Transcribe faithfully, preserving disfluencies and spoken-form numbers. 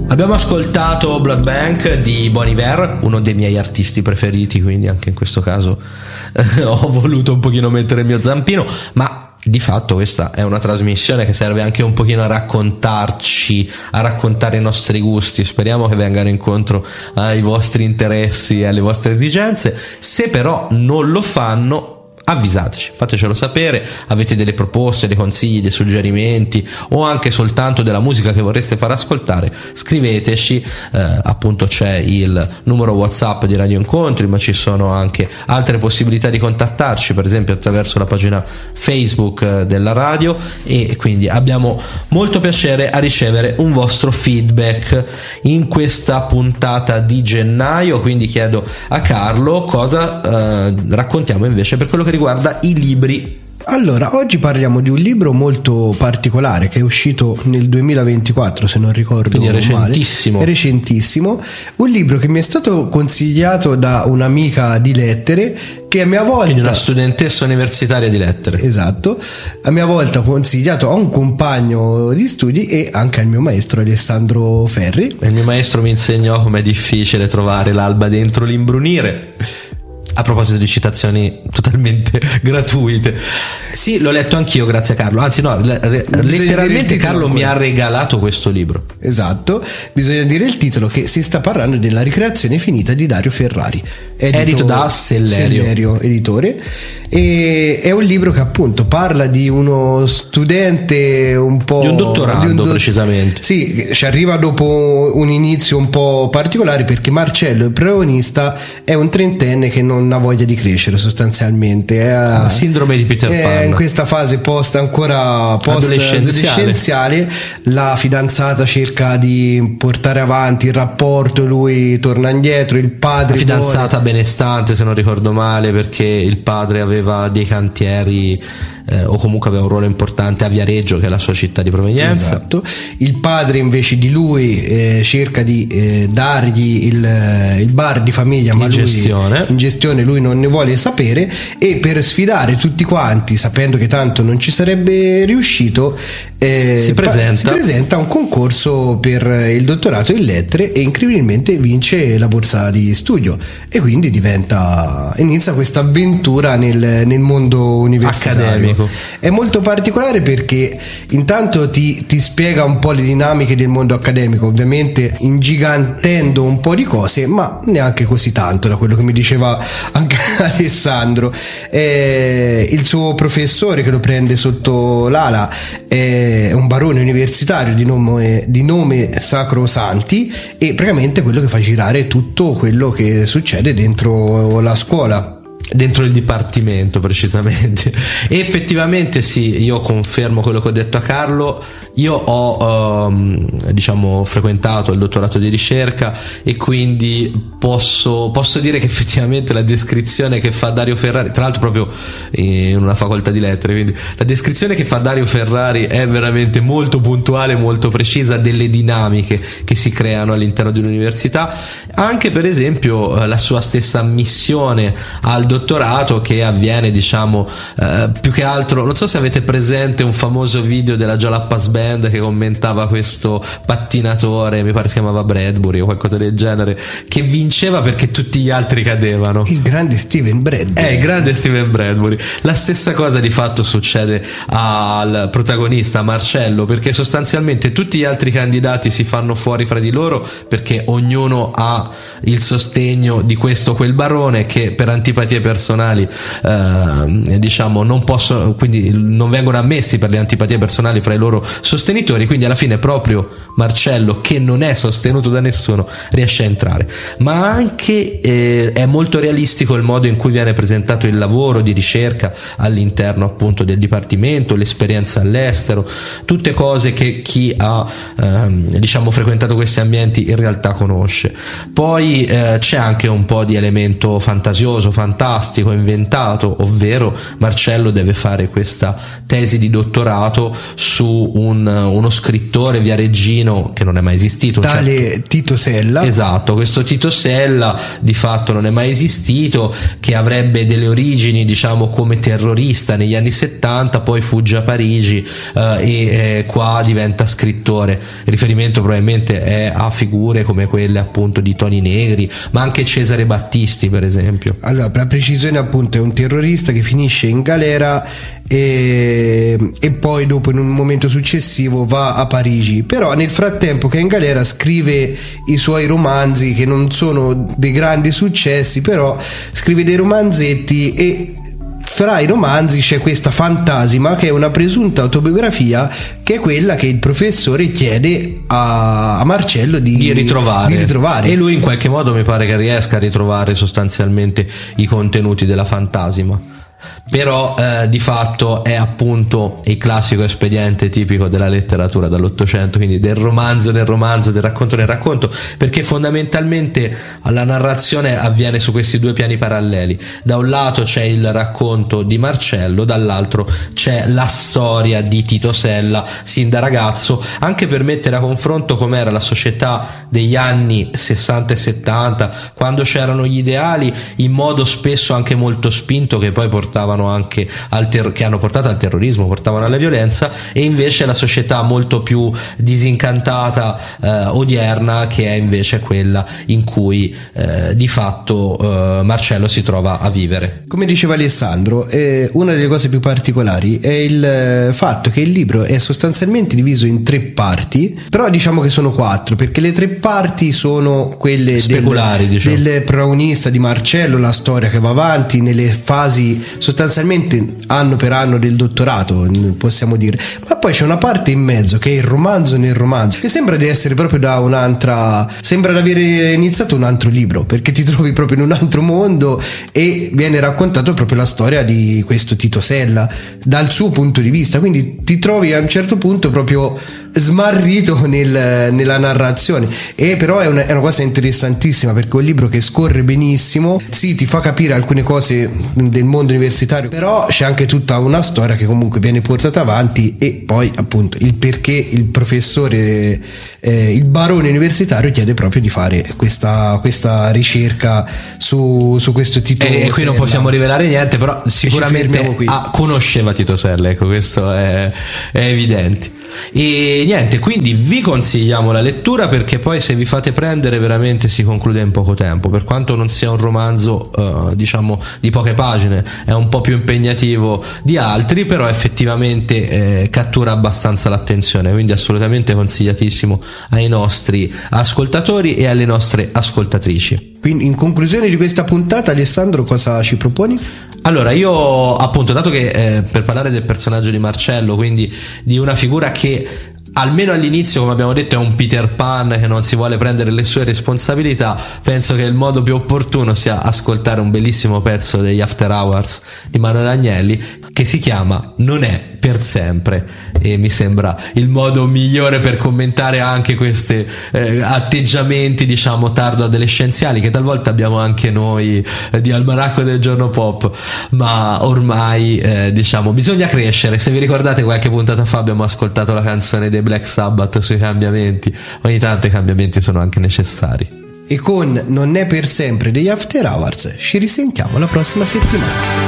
Abbiamo ascoltato Blood Bank di Bon Iver, uno dei miei artisti preferiti, quindi anche in questo caso eh, ho voluto un pochino mettere il mio zampino, ma di fatto questa è una trasmissione che serve anche un pochino a raccontarci, a raccontare i nostri gusti. Speriamo che vengano incontro ai vostri interessi e alle vostre esigenze. Se però non lo fanno, avvisateci, fatecelo sapere. Avete delle proposte, dei consigli, dei suggerimenti o anche soltanto della musica che vorreste far ascoltare, scriveteci. Eh, appunto c'è il numero WhatsApp di Radio Incontri, ma ci sono anche altre possibilità di contattarci, per esempio attraverso la pagina Facebook della radio, e quindi abbiamo molto piacere a ricevere un vostro feedback in questa puntata di gennaio. Quindi chiedo a Carlo cosa eh, raccontiamo invece per quello che riguarda i libri. Allora, oggi parliamo di un libro molto particolare che è uscito nel duemilaventiquattro, se non ricordo Quindi è male. recentissimo. È recentissimo. Un libro che mi è stato consigliato da un'amica di lettere che a mia volta... Quindi una studentessa universitaria di lettere. Esatto. A mia volta ho consigliato a un compagno di studi e anche al mio maestro Alessandro Ferri. Il mio maestro mi insegnò com'è difficile trovare l'alba dentro l'imbrunire. A proposito di citazioni totalmente gratuite, sì, l'ho letto anch'io grazie a Carlo, anzi no, le, letteralmente Carlo mi ha regalato questo libro. Esatto, bisogna dire il titolo, che si sta parlando della Ricreazione finita di Dario Ferrari, edito, edito da Sellerio. Sellerio editore, e è un libro che appunto parla di uno studente un po' di un dottorando, di un do- precisamente. Sì, ci arriva dopo un inizio un po' particolare, perché Marcello, il protagonista, è un trentenne che non ha voglia di crescere sostanzialmente, è ah, sindrome di Peter Pan, è in questa fase post ancora post adolescenziale. adolescenziale. La fidanzata cerca di portare avanti il rapporto, lui torna indietro, il padre, la fidanzata vuole... benestante se non ricordo male, perché il padre aveva dei cantieri eh, o comunque aveva un ruolo importante a Viareggio, che è la sua città di provenienza. Esatto. Il padre invece di lui eh, cerca di eh, dargli il, il bar di famiglia, ma in lui gestione. in gestione lui non ne vuole sapere, e per sfidare tutti quanti, sapendo che tanto non ci sarebbe riuscito, eh, si presenta. si presenta a un concorso per il dottorato in lettere e incredibilmente vince la borsa di studio, e quindi diventa inizia questa avventura nel, nel mondo universitario accademico. È molto particolare perché intanto ti, ti spiega un po' le dinamiche del mondo accademico, ovviamente ingigantendo un po' di cose, ma neanche così tanto, da quello che mi diceva anche Alessandro. Eh, il suo professore che lo prende sotto l'ala è un barone universitario di nome, di nome Sacro Santi, e praticamente quello che fa girare tutto quello che succede dentro la scuola, dentro il dipartimento precisamente. E effettivamente sì, io confermo quello che ho detto a Carlo. Io ho um, diciamo frequentato il dottorato di ricerca, e quindi posso, posso dire che effettivamente la descrizione che fa Dario Ferrari, tra l'altro proprio in una facoltà di lettere, quindi la descrizione che fa Dario Ferrari è veramente molto puntuale, molto precisa delle dinamiche che si creano all'interno di un'università. Anche per esempio la sua stessa ammissione al dottorato, che avviene diciamo eh, più che altro, non so se avete presente un famoso video della Jalappas Band che commentava questo pattinatore, mi pare si chiamava Bradbury o qualcosa del genere, che vinceva perché tutti gli altri cadevano. Il grande Steven Bradbury. Eh, il grande Steven Bradbury. La stessa cosa di fatto succede al protagonista Marcello, perché sostanzialmente tutti gli altri candidati si fanno fuori fra di loro perché ognuno ha il sostegno di questo o quel barone, che per antipatie personali eh, diciamo non possono, quindi non vengono ammessi per le antipatie personali fra i loro sostenitori. Quindi alla fine proprio Marcello, che non è sostenuto da nessuno, riesce a entrare. Ma anche eh, è molto realistico il modo in cui viene presentato il lavoro di ricerca all'interno appunto del dipartimento, l'esperienza all'estero, tutte cose che chi ha ehm, diciamo frequentato questi ambienti in realtà conosce. Poi eh, c'è anche un po' di elemento fantasioso, fantastico, fantastico inventato, ovvero Marcello deve fare questa tesi di dottorato su un, uno scrittore viareggino che non è mai esistito, tale certo. Tito Sella. Esatto, questo Tito Sella di fatto non è mai esistito, che avrebbe delle origini diciamo come terrorista negli anni settanta, poi fugge a Parigi eh, e eh, qua diventa scrittore. Il riferimento probabilmente è a figure come quelle appunto di Toni Negri, ma anche Cesare Battisti per esempio. Allora, per precisione appunto è un terrorista che finisce in galera e, e poi dopo in un momento successivo va a Parigi, però nel frattempo che è in galera scrive i suoi romanzi che non sono dei grandi successi, però scrive dei romanzetti e fra i romanzi c'è questa Fantasima che è una presunta autobiografia, che è quella che il professore chiede a, a Marcello di, di, ritrovare. di ritrovare e lui in qualche modo mi pare che riesca a ritrovare sostanzialmente i contenuti della Fantasima. Però eh, di fatto è appunto il classico espediente tipico della letteratura dall'Ottocento, quindi del romanzo nel romanzo, del racconto nel racconto, perché fondamentalmente la narrazione avviene su questi due piani paralleli. Da un lato c'è il racconto di Marcello, dall'altro c'è la storia di Tito Sella sin da ragazzo, anche per mettere a confronto com'era la società degli anni sessanta e settanta, quando c'erano gli ideali in modo spesso anche molto spinto, che poi portavano anche al ter- che hanno portato al terrorismo, portavano alla violenza, e invece la società molto più disincantata eh, odierna, che è invece quella in cui eh, di fatto eh, Marcello si trova a vivere. Come diceva Alessandro, eh, una delle cose più particolari è il fatto che il libro è sostanzialmente diviso in tre parti, però diciamo che sono quattro, perché le tre parti sono quelle speculari, del, diciamo. del protagonista di Marcello, la storia che va avanti nelle fasi sostanzialmente anno per anno del dottorato, possiamo dire, ma poi c'è una parte in mezzo che è il romanzo nel romanzo, che sembra di essere proprio da un'altra, sembra di avere iniziato un altro libro, perché ti trovi proprio in un altro mondo e viene raccontato proprio la storia di questo Tito Sella dal suo punto di vista, quindi ti trovi a un certo punto proprio smarrito nel, nella narrazione, e però è una, è una cosa interessantissima, perché è un libro che scorre benissimo, sì, ti fa capire alcune cose del mondo universitario, però c'è anche tutta una storia che comunque viene portata avanti, e poi appunto il perché il professore eh, il barone universitario chiede proprio di fare questa, questa ricerca su, su questo Tito Sella. E qui non possiamo rivelare niente, però sicuramente ah, conosceva Tito Sella, ecco, questo è, è evidente. E niente, quindi vi consigliamo la lettura, perché poi se vi fate prendere veramente si conclude in poco tempo, per quanto non sia un romanzo eh, diciamo di poche pagine, è un po' più impegnativo di altri, però effettivamente eh, cattura abbastanza l'attenzione, quindi assolutamente consigliatissimo ai nostri ascoltatori e alle nostre ascoltatrici. Quindi in conclusione di questa puntata, Alessandro, cosa ci proponi? Allora, io appunto, dato che eh, per parlare del personaggio di Marcello, quindi di una figura che almeno all'inizio, come abbiamo detto, è un Peter Pan che non si vuole prendere le sue responsabilità, penso che il modo più opportuno sia ascoltare un bellissimo pezzo degli After Hours di Manuel Agnelli, che si chiama Non è per sempre, e mi sembra il modo migliore per commentare anche questi eh, atteggiamenti diciamo tardo adolescenziali che talvolta abbiamo anche noi eh, di Almanacco del Giorno Pop, ma ormai eh, diciamo bisogna crescere. Se vi ricordate, qualche puntata fa abbiamo ascoltato la canzone dei Black Sabbath sui cambiamenti, ogni tanto i cambiamenti sono anche necessari. E con Non è per sempre degli After Hours ci risentiamo la prossima settimana.